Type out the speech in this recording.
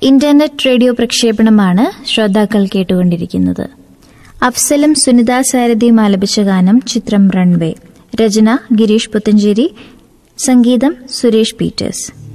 Internet radio പ്രക്ഷേപണമാണ് ശ്രോതാക്കൾ കേട്ടുകൊണ്ടിരിക്കുന്നത്. അഫ്സലും സുനിത സാരഥിയും ആലപിച്ച ഗാനം ചിത്രം റൺവേ. രചന ഗിരീഷ് പുത്തഞ്ചേരി, സംഗീതം സുരേഷ് പീറ്റേഴ്സ്.